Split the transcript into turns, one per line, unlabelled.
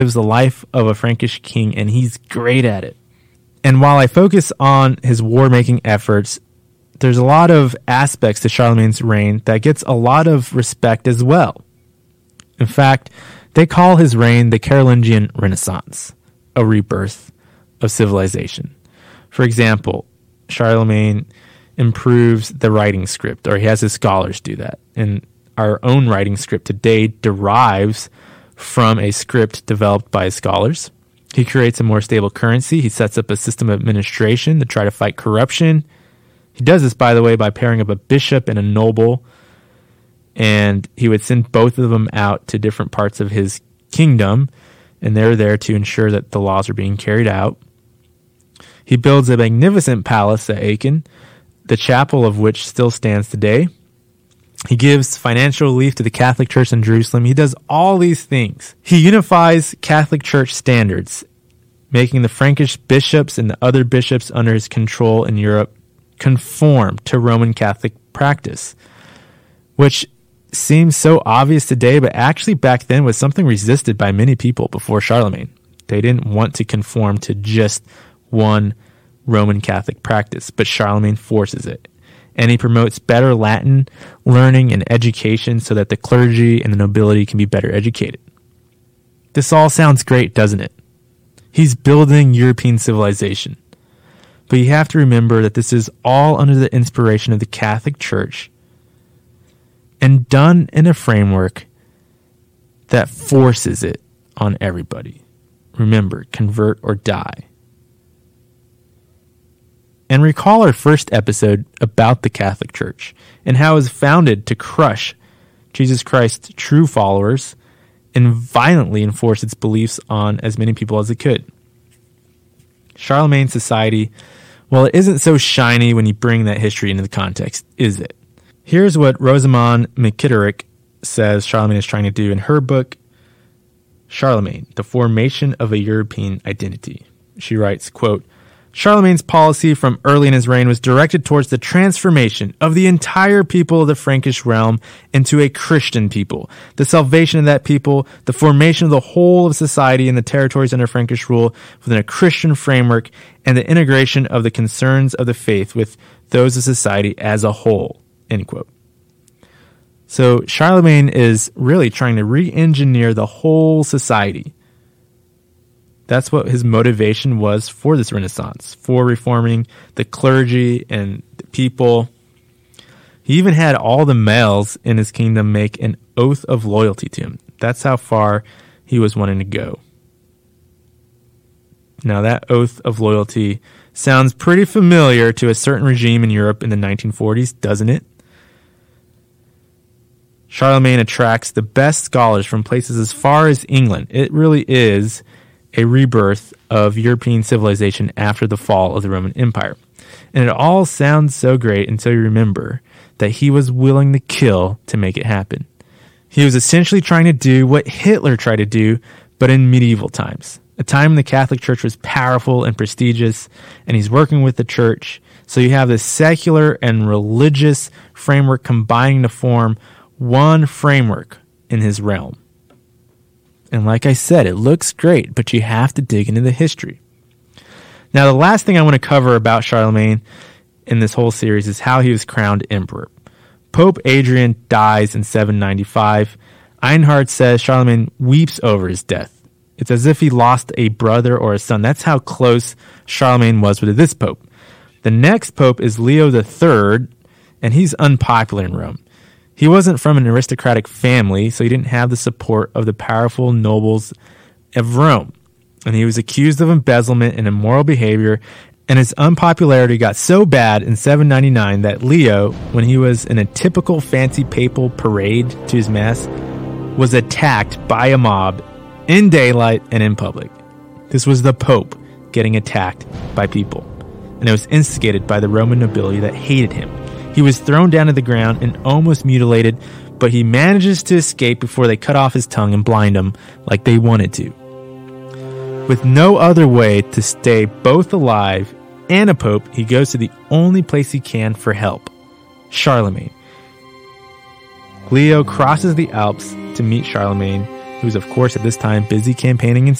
lives the life of a Frankish king, and he's great at it. And while I focus on his war-making efforts, there's a lot of aspects to Charlemagne's reign that gets a lot of respect as well. In fact, they call his reign the Carolingian Renaissance, a rebirth of civilization. For example, Charlemagne improves the writing script, or he has his scholars do that. And our own writing script today derives from a script developed by his scholars. He creates a more stable currency. He sets up a system of administration to try to fight corruption. He does this, by the way, by pairing up a bishop and a noble, and he would send both of them out to different parts of his kingdom, and they're there to ensure that the laws are being carried out. He builds a magnificent palace at Aachen, the chapel of which still stands today. He gives financial relief to the Catholic Church in Jerusalem. He does all these things. He unifies Catholic Church standards, making the Frankish bishops and the other bishops under his control in Europe conform to Roman Catholic practice, which seems so obvious today, but actually back then was something resisted by many people before Charlemagne. They didn't want to conform to just one Roman Catholic practice, but Charlemagne forces it. And he promotes better Latin learning and education so that the clergy and the nobility can be better educated. This all sounds great, doesn't it? He's building European civilization. But you have to remember that this is all under the inspiration of the Catholic Church and done in a framework that forces it on everybody. Remember, convert or die. And recall our first episode about the Catholic Church and how it was founded to crush Jesus Christ's true followers and violently enforce its beliefs on as many people as it could. Charlemagne's society, well, it isn't so shiny when you bring that history into the context, is it? Here's what Rosamond McKitterick says Charlemagne is trying to do in her book, Charlemagne, The Formation of a European Identity. She writes, quote, Charlemagne's policy from early in his reign was directed towards the transformation of the entire people of the Frankish realm into a Christian people, the salvation of that people, the formation of the whole of society in the territories under Frankish rule within a Christian framework, and the integration of the concerns of the faith with those of society as a whole, end quote. So Charlemagne is really trying to re-engineer the whole society. That's what his motivation was for this Renaissance, for reforming the clergy and the people. He even had all the males in his kingdom make an oath of loyalty to him. That's how far he was wanting to go. Now, that oath of loyalty sounds pretty familiar to a certain regime in Europe in the 1940s, doesn't it? Charlemagne attracts the best scholars from places as far as England. It really is a rebirth of European civilization after the fall of the Roman Empire. And it all sounds so great until you remember that he was willing to kill to make it happen. He was essentially trying to do what Hitler tried to do, but in medieval times, a time when the Catholic Church was powerful and prestigious, and he's working with the church. So you have this secular and religious framework combining to form one framework in his realm. And like I said, it looks great, but you have to dig into the history. Now, the last thing I want to cover about Charlemagne in this whole series is how he was crowned emperor. Pope Adrian dies in 795. Einhard says Charlemagne weeps over his death. It's as if he lost a brother or a son. That's how close Charlemagne was with this pope. The next pope is Leo III, and he's unpopular in Rome. He wasn't from an aristocratic family, so he didn't have the support of the powerful nobles of Rome. And he was accused of embezzlement and immoral behavior, and his unpopularity got so bad in 799 that Leo, when he was in a typical fancy papal parade to his mass, was attacked by a mob in daylight and in public. This was the Pope getting attacked by people, and it was instigated by the Roman nobility that hated him. He was thrown down to the ground and almost mutilated, but he manages to escape before they cut off his tongue and blind him like they wanted to. With no other way to stay both alive and a pope, he goes to the only place he can for help, Charlemagne. Leo crosses the Alps to meet Charlemagne, who's of course at this time busy campaigning in